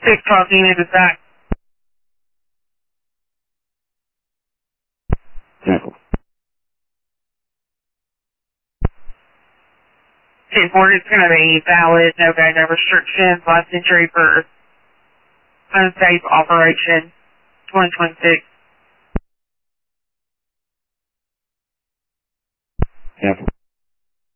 612 unit is back. Cancel. 10-4 is going to be valid, no go, no restrictions, last entry for unsafe operation 2026. Cancel.